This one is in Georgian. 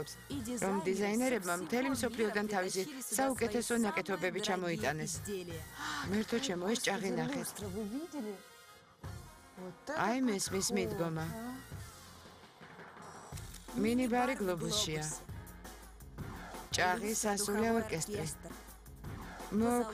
მდებარეობს, რომ დიზაინერებმა მთელი მსოფლიოდან თავისი საუკეთესო ნაკეთობები ჩამოიტანეს. ღმერთო ჩემო, ეს ჭაღი ნახეთ. აი მესმის მიდგომა. მინიბარი გლობუსშია. ჭაღი სასულე ორკესტრი.